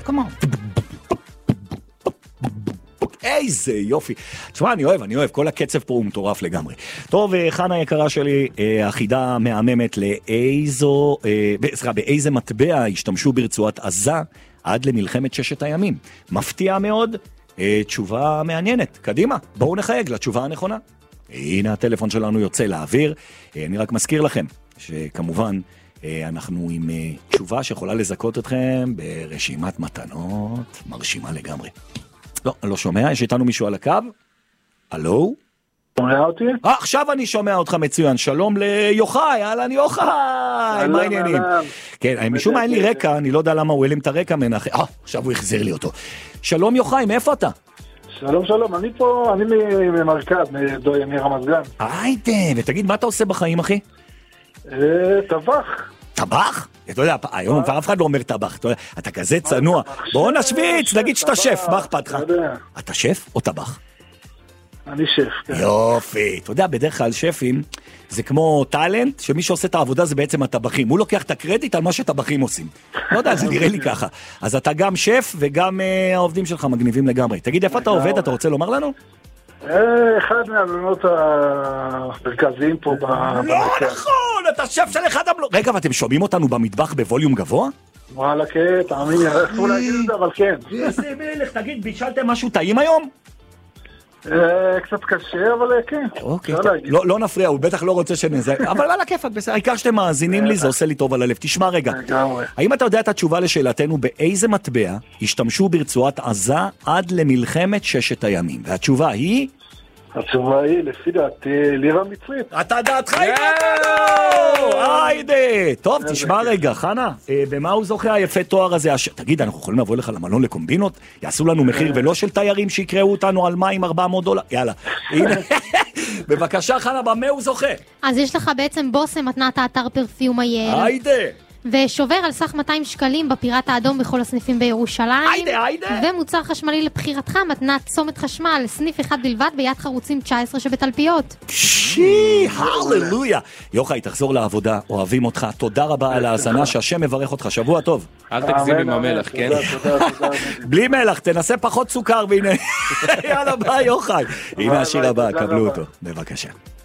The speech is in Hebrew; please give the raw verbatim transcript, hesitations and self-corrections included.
כמה. איזה יופי. תשמע, אני אוהב, אני אוהב, כל הקצב פה הוא מטורף לגמרי. טוב, חנה יקרה שלי, החידה מהממת לאיזו, סליחה, באיזה מטבע השתמשו ברצועת עזה עד למלחמת ששת הימים. מפתיע מאוד, תשובה מעניינת. קדימה, בואו נחייג לתשובה הנכונה. הנה הטלפון שלנו יוצא לאוויר. אני רק מזכיר לכם שכמובן אנחנו עם תשובה שיכולה לזכות אתכם ברשימת מתנות מרשימה לגמרי. לא, אני לא שומע, יש איתנו מישהו על הקו? הלו? שומע אותי? אה, עכשיו אני שומע אותך מצוין, שלום ליוחאי, אהלן יוחאי, מה העניינים? כן, משום מה אין לי רקע, אני לא יודע למה הוא העלים את הרקע מנחם, אה, עכשיו הוא החזיר לי אותו. שלום יוחאי, מאיפה אתה? שלום שלום, אני פה, אני ממרכז, מרמת גן. היידה, ותגיד, מה אתה עושה בחיים, אחי? טבח. טבח? אתה יודע, היום כבר אף אחד לא אומר טבח, אתה כזה צנוע. בואו נשוויץ, נגיד שאתה שף, מה אכפת לך? אתה שף או טבח? אני שף. יופי, אתה יודע, בדרך כלל שפים זה כמו טלנט, שמי שעושה את העבודה זה בעצם הטבחים. הוא לוקח את הקרדיט על מה שטבחים עושים. לא יודע, זה נראה לי ככה. אז אתה גם שף וגם העובדים שלך מגניבים לגמרי. תגיד, איפה אתה עובד? אתה רוצה לומר לנו? אחד מהבנות המרכזיים פה במרכז. לא נכון, אתה שף של אחד המלוא. רגע, ואתם שומעים אותנו במטבח בווליום גבוה? וואלה, כן, תאמין לי, אסור להגיד את זה, אבל כן. איזה מלך, תגיד, בישלתם משהו טעים היום? קצת קשה, אבל כן. אוקיי, לא נפריע, הוא בטח לא רוצה שנזה, אבל על הכיפק, בסדר, העיקר שאתם מאזינים לי, זה עושה לי טוב על הלב. תשמע רגע, האם אתה יודע את התשובה לשאלתנו, באיזה מטבע השתמשו ברצועת עזה עד למלחמת ששת הימים? והתשובה היא... התשובה היא, לפי דעתי, לירה מצרית. אתה דעתך איתנו! היידה! טוב, תשמע רגע, חנה, במה הוא זוכה היפה תואר הזה? תגיד, אנחנו יכולים לבוא לך למלון לקומבינות? יעשו לנו מחיר ולא של תיירים שיקראו אותנו על מים ארבע מאות דולר? יאללה, הנה. בבקשה, חנה, במה הוא זוכה? אז יש לך בעצם בוסם מתנת האתר פרפיום אייל. היידה! ושובר על סך מאתיים שקלים בפיראט האדום בכל הסניפים בירושלים. היידה, היידה. ומוצר חשמלי לבחירתך, מתנת צומת חשמל, סניף אחד בלבד ביד חרוצים תשע עשרה שבתלפיות. שי, הללויה. יוחאי, תחזור לעבודה, אוהבים אותך. תודה רבה על ההאזנה, שהשם מברך אותך. שבוע טוב. אל תגזים עם המלח, כן? בלי מלח, תנסה פחות סוכר, והנה. יאללה, ביי, יוחאי. הנה השיר הבא, קבלו אותו. בבקשה.